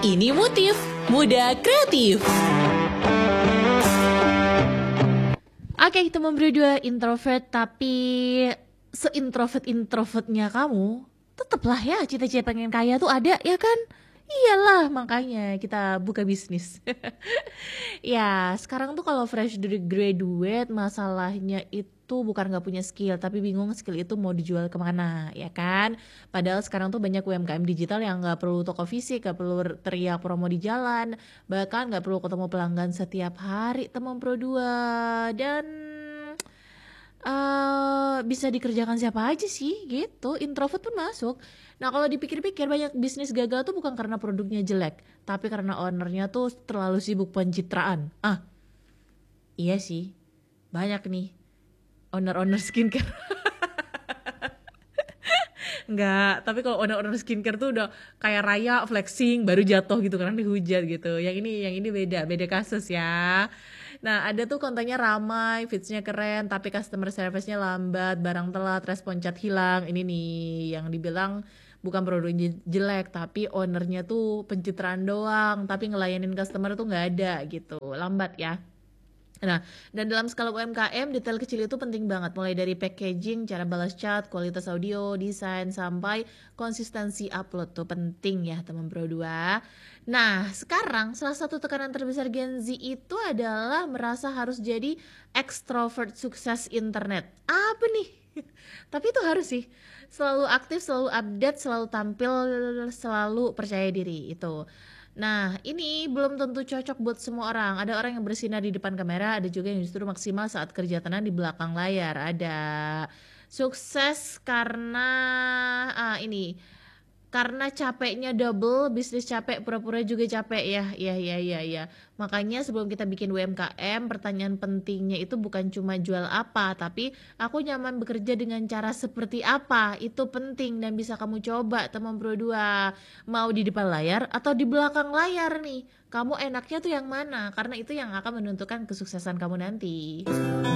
Ini Motif Muda Kreatif. Oke, teman berdua introvert tapi seintrovert-introvertnya kamu, tetaplah ya cita-cita pengen kaya tuh ada ya kan? Iyalah, makanya kita buka bisnis. Ya, sekarang tuh kalau fresh dari graduate masalahnya itu bukan nggak punya skill, tapi bingung skill itu mau dijual kemana, ya kan? Padahal sekarang tuh banyak UMKM digital yang nggak perlu toko fisik, nggak perlu teriak promo di jalan, bahkan nggak perlu ketemu pelanggan setiap hari, teman Pro 2. Dan bisa dikerjakan siapa aja sih gitu, introvert pun masuk. Nah kalau dipikir-pikir banyak bisnis gagal tuh bukan karena produknya jelek, tapi karena ownernya tuh terlalu sibuk pencitraan. Iya sih, banyak nih owner-owner skincare. Enggak, tapi kalau owner-owner skincare tuh udah kayak raya flexing baru jatuh gitu karena dihujat gitu. Yang ini beda kasus ya. Nah, ada tuh kontennya ramai, feeds-nya keren, tapi customer service-nya lambat, barang telat, respon chat hilang. Ini nih yang dibilang bukan produknya jelek, tapi ownernya tuh pencitraan doang, tapi ngelayanin customer tuh nggak ada gitu, lambat ya. Nah, dan dalam skala UMKM, detail kecil itu penting banget. Mulai dari packaging, cara balas chat, kualitas audio, desain, sampai konsistensi upload tuh penting ya teman Pro 2. Nah, sekarang salah satu tekanan terbesar Gen Z itu adalah merasa harus jadi extrovert sukses internet. Apa nih? Tapi itu harus sih. Selalu aktif, selalu update, selalu tampil, selalu percaya diri itu. Nah, ini belum tentu cocok buat semua orang. Ada orang yang bersinar di depan kamera, ada juga yang justru maksimal saat kerja tenang di belakang layar. Ada sukses karena capeknya double, bisnis capek, pura-pura juga capek ya. Ya. Makanya sebelum kita bikin UMKM, pertanyaan pentingnya itu bukan cuma jual apa, tapi aku nyaman bekerja dengan cara seperti apa. Itu penting dan bisa kamu coba teman Pro 2. Mau di depan layar atau di belakang layar nih. Kamu enaknya tuh yang mana? Karena itu yang akan menentukan kesuksesan kamu nanti.